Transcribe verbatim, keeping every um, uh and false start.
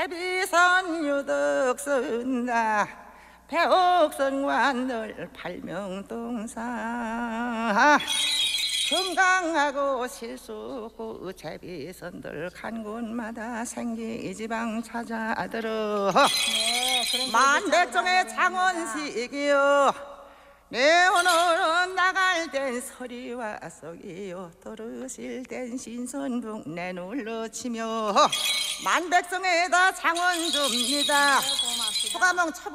제비선 유덕선다 배옥선관들 발명동사 건강하고 실수고 제비선들 간 곳마다 생기지방 찾아들어 네, 만백종의 장원식이요 내 오늘은 나갈 땐 서리와 속이요 떨어질 땐 신선북 내눌러 치며 만백성에다 장원 줍니다. 고맙습니다. 소가몽